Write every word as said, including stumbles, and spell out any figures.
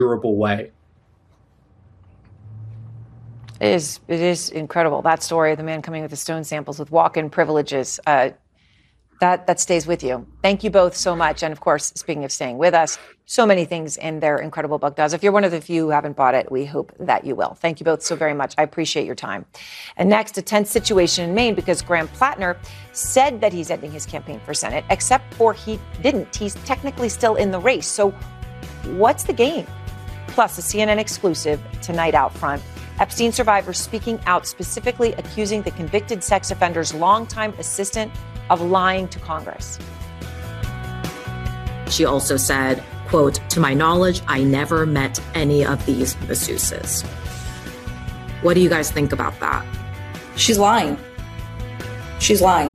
durable way. It is, it is incredible. That story of the man coming with the stone samples with walk-in privileges, uh, that, that stays with you. Thank you both so much. And of course, speaking of staying with us, so many things in their incredible book does. If you're one of the few who haven't bought it, we hope that you will. Thank you both so very much. I appreciate your time. And next, a tense situation in Maine because Graham Plattner said that he's ending his campaign for Senate, except for he didn't. He's technically still in the race. So what's the game? Plus, a C N N exclusive tonight out front. Epstein survivor speaking out, specifically accusing the convicted sex offender's longtime assistant of lying to Congress. She also said, quote, "To my knowledge, I never met any of these masseuses." What do you guys think about that? She's lying. She's lying.